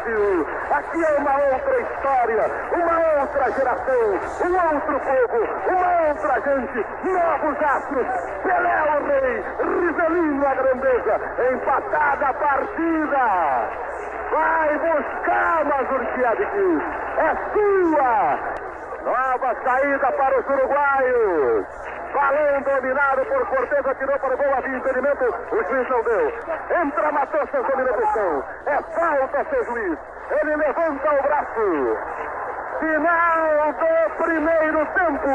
Brasil. Aqui é uma outra história, uma outra geração, um outro povo, uma outra gente, novos astros. Pelé o rei, Rivelino a grandeza, empatada a partida. Vai buscar, Mazurkiewicz, é sua. Nova saída para os uruguaios. Balão dominado por Cortez, atirou para o gol, havia impedimento, o juiz não deu. Entra Matossas, domina o chão. É falta, seu juiz. Ele levanta o braço. Final do primeiro tempo.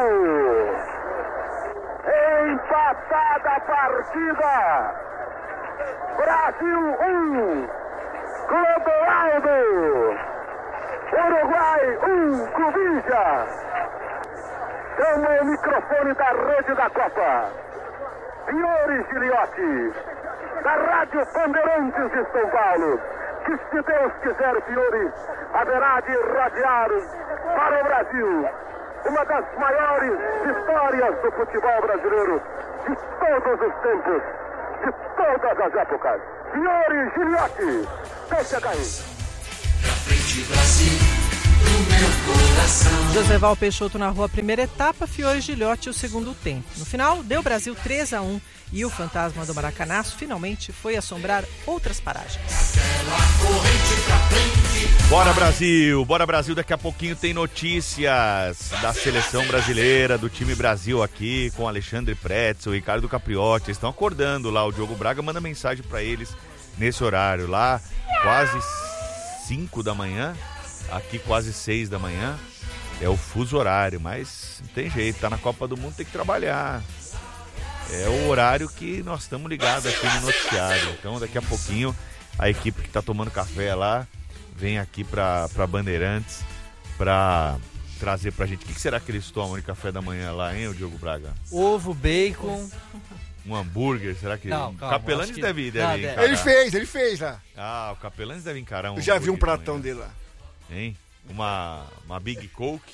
Empatada a partida. Brasil 1, Clodoaldo. Uruguai 1, Cubija. Chama o microfone da rede da Copa. Fiore Giliotti, da Rádio Bandeirantes de São Paulo. Que se Deus quiser, Fiore, haverá de irradiar para o Brasil uma das maiores histórias do futebol brasileiro de todos os tempos, de todas as épocas. Fiore Giliotti, deixa cair. Pra frente, Brasil, do meu coração. Joséval Peixoto narrou a primeira etapa, Fiore Giliotti o segundo tempo. No final, deu Brasil 3-1 e o fantasma do Maracanaço finalmente foi assombrar outras paragens. Bora Brasil, daqui a pouquinho tem notícias da seleção brasileira, do time Brasil aqui, com Alexandre Pretzel, Ricardo Capriotti. Eles estão acordando lá, o Diogo Braga manda mensagem pra eles nesse horário lá, quase 5 da manhã, aqui quase 6 da manhã, é o fuso horário, mas não tem jeito, tá na Copa do Mundo, tem que trabalhar. É o horário que nós estamos ligados aqui no noticiário. Então daqui a pouquinho a equipe que tá tomando café lá vem aqui pra Bandeirantes pra trazer pra gente. O que será que eles tomam de café da manhã lá, hein, o Diogo Braga? Ovo, bacon... Um hambúrguer, será que... Não, o calma, Capelanes que... deve Não, encarar. Ele fez lá. Ah, o Capelanes deve encarar um... Eu já vi um pratão dele lá. Hein? Uma Big Coke?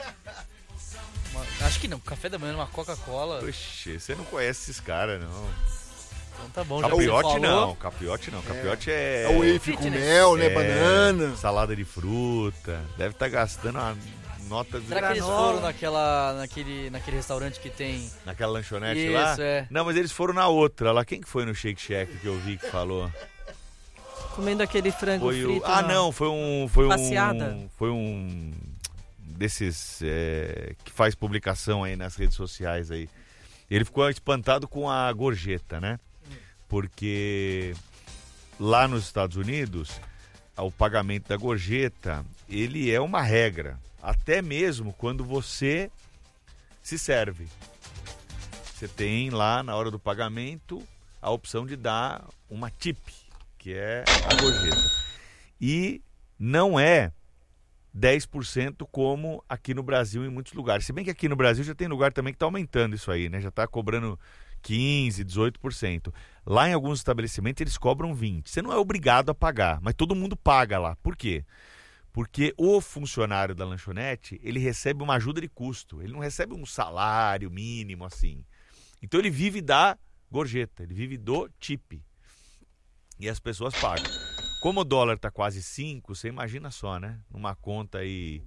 Acho que não, café da manhã, uma Coca-Cola. Oxê, você não conhece esses caras, não. Então tá bom, Capriotti não. Capriotti é... É o waffle com mel, né? Banana. Salada de fruta. Deve estar gastando uma nota de... Será que eles foram naquele restaurante que tem... Naquela lanchonete isso, lá? É. Não, mas eles foram na outra lá. Quem que foi no Shake Shack que eu vi que falou? Comendo aquele frango frito. Não, foi um passeada. Foi um desses que faz publicação aí nas redes sociais aí. Ele ficou espantado com a gorjeta, né? Porque lá nos Estados Unidos, o pagamento da gorjeta, ele é uma regra. Até mesmo quando você se serve. Você tem lá, na hora do pagamento, a opção de dar uma tip, que é a gorjeta. E não é 10% como aqui no Brasil em muitos lugares. Se bem que aqui no Brasil já tem lugar também que está aumentando isso aí, né? Já está cobrando 15%, 18%. Lá em alguns estabelecimentos eles cobram 20%. Você não é obrigado a pagar, mas todo mundo paga lá. Por quê? Porque o funcionário da lanchonete, ele recebe uma ajuda de custo. Ele não recebe um salário mínimo assim. Então ele vive da gorjeta, ele vive do tip. E as pessoas pagam. Como o dólar está quase 5, você imagina só, né? Numa conta aí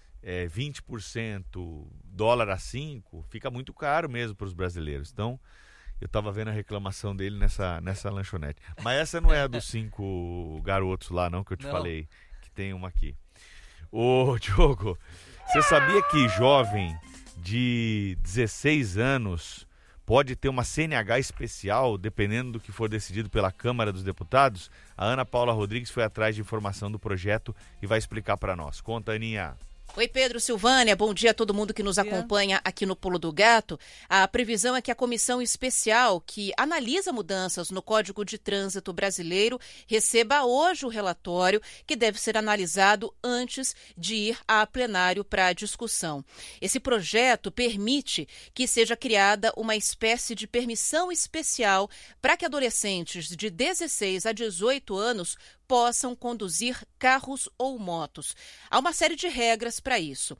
20%, dólar a 5, fica muito caro mesmo para os brasileiros. Então, eu estava vendo a reclamação dele nessa lanchonete. Mas essa não é a dos 5 garotos lá, não, que eu te falei. Que tem uma aqui. Ô, Diogo, você sabia que jovem de 16 anos pode ter uma CNH especial, dependendo do que for decidido pela Câmara dos Deputados? A Ana Paula Rodrigues foi atrás de informação do projeto e vai explicar para nós. Conta, Aninha. Oi, Pedro, Silvânia, bom dia a todo mundo que nos acompanha aqui no Pulo do Gato. A previsão é que a comissão especial que analisa mudanças no Código de Trânsito brasileiro receba hoje o relatório, que deve ser analisado antes de ir a plenário para discussão. Esse projeto permite que seja criada uma espécie de permissão especial para que adolescentes de 16 a 18 anos possam conduzir carros ou motos. Há uma série de regras para isso.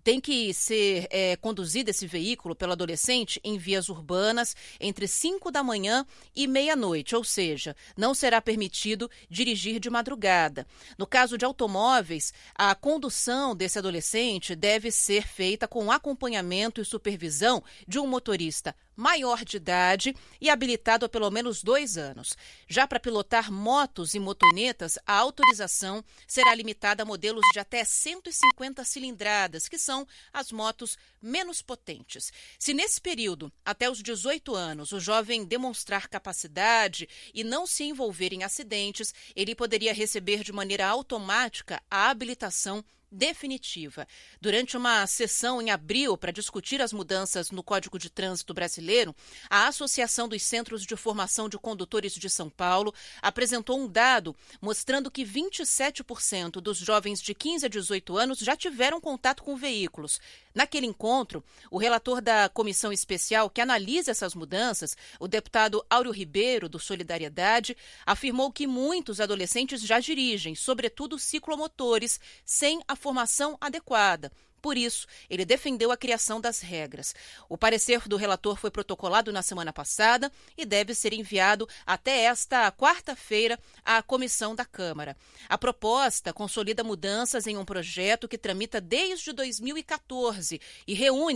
Tem que ser conduzido esse veículo pelo adolescente em vias urbanas entre 5 da manhã e meia-noite, ou seja, não será permitido dirigir de madrugada. No caso de automóveis, a condução desse adolescente deve ser feita com acompanhamento e supervisão de um motorista maior de idade e habilitado há pelo menos 2 anos. Já para pilotar motos e motonetas, a autorização será limitada a modelos de até 150 cilindradas, que são as motos menos potentes. Se nesse período, até os 18 anos, o jovem demonstrar capacidade e não se envolver em acidentes, ele poderia receber de maneira automática a habilitação definitiva. Durante uma sessão em abril para discutir as mudanças no Código de Trânsito Brasileiro, a Associação dos Centros de Formação de Condutores de São Paulo apresentou um dado mostrando que 27% dos jovens de 15 a 18 anos já tiveram contato com veículos. Naquele encontro, o relator da comissão especial que analisa essas mudanças, o deputado Áureo Ribeiro, do Solidariedade, afirmou que muitos adolescentes já dirigem, sobretudo ciclomotores, sem a formação adequada. Por isso, ele defendeu a criação das regras. O parecer do relator foi protocolado na semana passada e deve ser enviado até esta quarta-feira à comissão da Câmara. A proposta consolida mudanças em um projeto que tramita desde 2014 e reúne